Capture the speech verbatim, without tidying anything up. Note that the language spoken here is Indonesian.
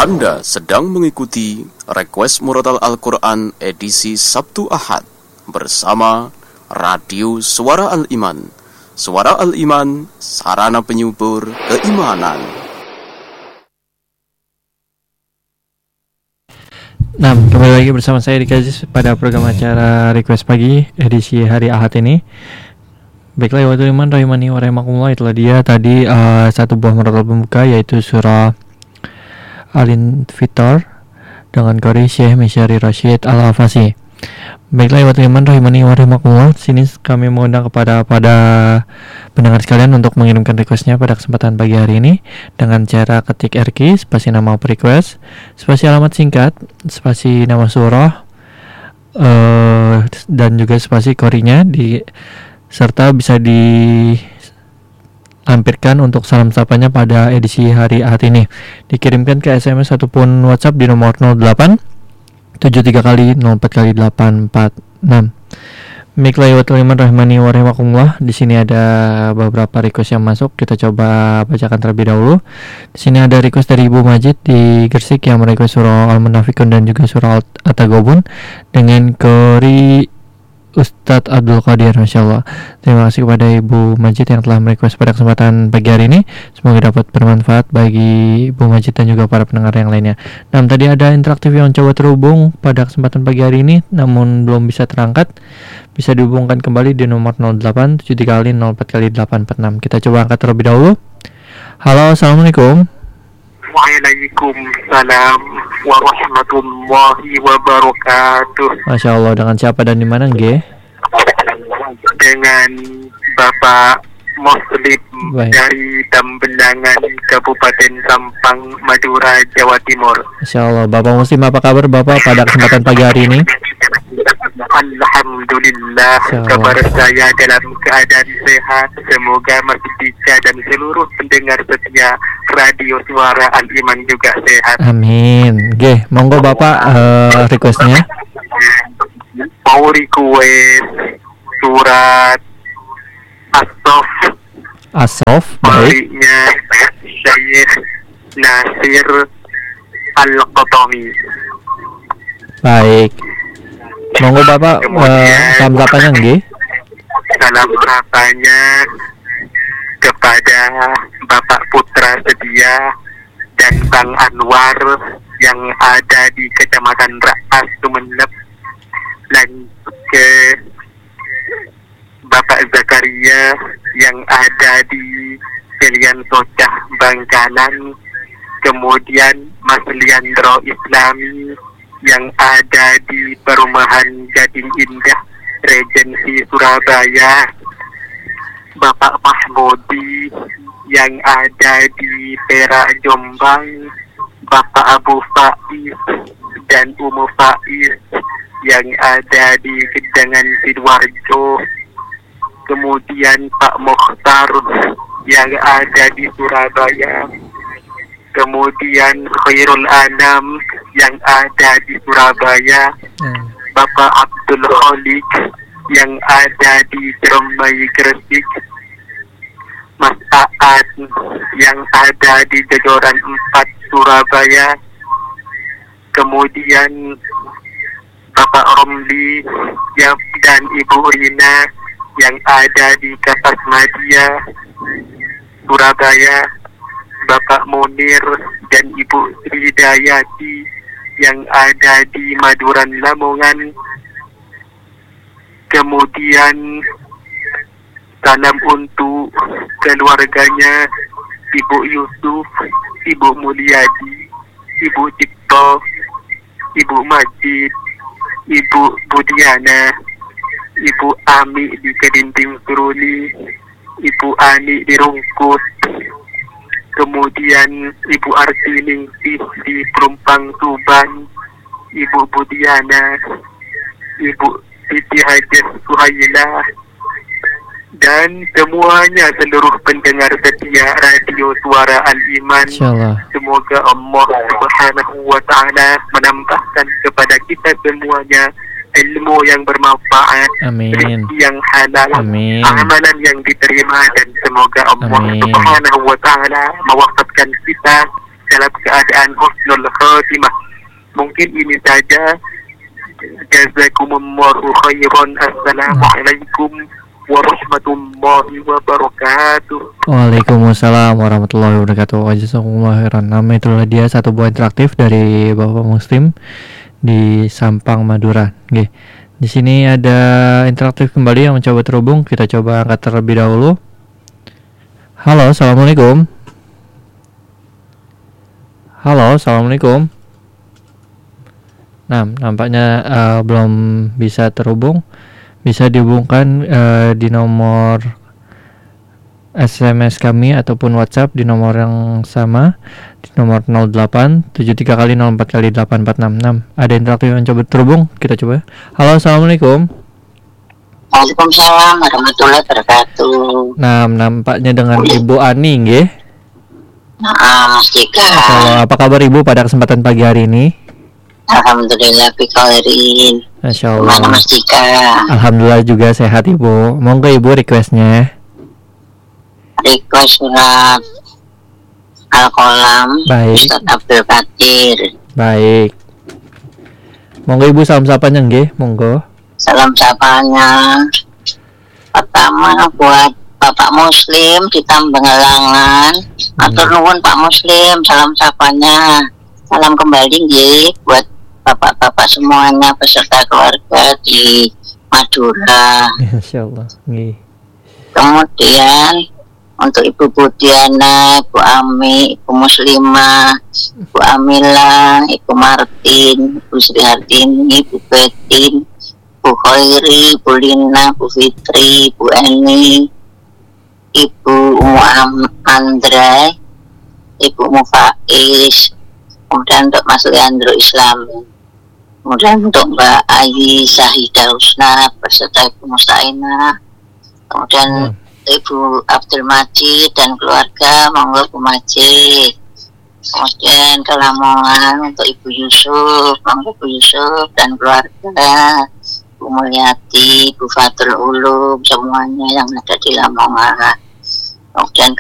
Anda sedang mengikuti Request Murotal Al-Quran edisi Sabtu Ahad bersama Radio Suara Al-Iman. Suara Al-Iman, sarana penyubur keimanan. Nah, kembali lagi bersama saya Dika Aziz pada program acara Request Pagi edisi hari Ahad ini. Baiklah, waktu iman rahimani wa rahimakumullah, itulah dia tadi uh, satu buah murotal pembuka, yaitu surah Al-Infitar dengan qari Syekh Misyari Rashid Al-Hafasi. Baiklah, waktu iman rahimani wa rahimakumullah, sini kami mengundang kepada pada pendengar sekalian untuk mengirimkan requestnya pada kesempatan pagi hari ini dengan cara ketik R Q spasi nama request, spasi alamat singkat, spasi nama surah, uh, dan juga spasi qarinya di serta bisa dilampirkan untuk salam sapanya pada edisi hari Ahad ini. Dikirimkan ke S M S ataupun WhatsApp di nomor nol delapan tujuh tiga kali nol empat kali delapan empat enam. Baiklah, wa iman rahimani wa rahimakumullah. Di sini ada beberapa request yang masuk. Kita coba bacakan terlebih dahulu. Di sini ada request dari Ibu Majid di Gresik yang merequest surah Al-Munafikun dan juga surah At-Taghabun dengan qari Ustadz Abdul Qadir, Masya Allah. Terima kasih kepada Ibu Majid yang telah merequest pada kesempatan pagi hari ini. Semoga dapat bermanfaat bagi Ibu Majid dan juga para pendengar yang lainnya. Nah, tadi ada interaktif yang coba terhubung pada kesempatan pagi hari ini namun belum bisa terangkat. Bisa dihubungkan kembali di nomor nol delapan tujuh tiga kali nol empat kali delapan empat enam. Kita coba angkat terlebih dahulu. Halo, Assalamualaikum. Waalaikumsalam warahmatullahi wabarakatuh. Masya Allah, dengan siapa dan di mana, nggih? Dengan Bapak Muslim Baik. dari Tambendangan, Kabupaten Sampang, Madura, Jawa Timur. Masya Allah, Bapak Muslim, apa kabar Bapak pada kesempatan pagi hari ini? Alhamdulillah, kabar saya dalam keadaan sehat. Semoga Mas Dika dan seluruh pendengar setia Radio Suara Al-Iman juga sehat. Amin. Oke, monggo Bapak uh, requestnya. Mau request surat As-Saff. As-Saff, baik. Baliknya Syekh Nasir Al-Qatami. Baik. Monggo Bapak uh, salam sapanya nggih. Salam sapanya kepada Bapak Putra Sedia dan Bang Anwar yang ada di Kecamatan Raas, Sumeneb, dan ke Bapak Zakaria yang ada di Pilihan Socah Bangkalan, kemudian Mas Liandro Islami yang ada di Perumahan Gading Indah, Regensi Surabaya, Bapak Mahmudi yang ada di Perak Jombang, Bapak Abu Faiz dan Umu Faiz yang ada di Gedangan Sidoarjo, kemudian Pak Mokhtar yang ada di Surabaya, kemudian Khairul Anam yang ada di Surabaya, hmm. Bapak Abdul Khalik yang ada di Ciremai Gresik, Mas Aad yang ada di Jajoran empat Surabaya, kemudian Bapak Romli yang dan Ibu Rina yang ada di Kapas Madia, Surabaya, Bapak Munir dan Ibu Sridayati yang ada di Maduran Lamongan, kemudian salam untuk keluarganya Ibu Yusuf, Ibu Mulyadi, Ibu Cipto, Ibu Majid, Ibu Budiana, Ibu Ami di Kedinting Suruni, Ibu Ani di Rungkut, kemudian Ibu Artiningsih di Pelumpang Tuban, Ibu Budiana, Ibu Siti Hajah Suhaila, dan semuanya seluruh pendengar setia Radio Suara Al-Iman. Semoga Allah Subhanahu wa Ta'ala menambahkan kepada kita semuanya ilmu yang bermanfaat, rezeki yang halal, Amin. amalan yang diterima, dan semoga Allah Amin. Subhanahu wa Ta'ala mewafatkan kita dalam keadaan husnul khatimah. Mungkin ini saja. Jazakumullahu khairan. Assalamualaikum warahmatullahi wabarakatuh. Waalaikumsalam warahmatullahi wabarakatuh. Jazakumullahu khairan. Nama itulah dia satu buah interaktif dari Bapak Muslim di Sampang, Madura. Oke. Di sini ada interaktif kembali yang mencoba terhubung. Kita coba angkat terlebih dahulu. Halo, assalamualaikum. Halo, assalamualaikum. Nah, nampaknya uh, belum bisa terhubung. Bisa dihubungkan uh, di nomor S M S kami ataupun WhatsApp di nomor yang sama, di nomor nol delapan tujuh tiga kali nol empat kali delapan empat enam enam. Ada interaktif yang coba terhubung, kita coba. Halo, assalamualaikum. Waalaikumsalam warahmatullahi wabarakatuh. Nah, nampaknya dengan Ibu Ani, nggih. Nah, Mas Jika. Halo, apa kabar Ibu pada kesempatan pagi hari ini? Alhamdulillah bikairin. Masya Allah. Gimana Mas Jika? Alhamdulillah juga sehat Ibu. Monggo Ibu requestnya. Request surat Al-Qalam. Baik. Ustaz Abdul Qadir. Baik. Monggo Ibu salam sapanya nggih, monggo. Salam sapanya. Pertama buat Bapak Muslim di Tambengalangan. Atur nuwun Pak Muslim, salam sapanya. Salam kembali nggih buat bapak-bapak semuanya beserta keluarga di Madura. Insyaallah. Nggih. Kemudian untuk Ibu Budiana, Ibu Ami, Ibu Muslimah, Ibu Amila, Ibu Martin, Ibu Sri Hartini, Ibu Betin, Ibu Khairi, Ibu Lina, Ibu Fitri, Ibu Eni, Ibu Umu Andre, Ibu Mufaiz, kemudian untuk Mas Leandro Islam, kemudian untuk Mbak Ayi Syahidah Husna beserta Ibu Mustaina, kemudian hmm. Ibu Abdul Majid dan keluarga, monggo Bu Majid. Kemudian ke Lamongan untuk Ibu Yusuf, monggo Bu Yusuf dan keluarga, Bu Mulyati, Bu Fatul Ulum, semuanya yang ada di Lamongan. Kemudian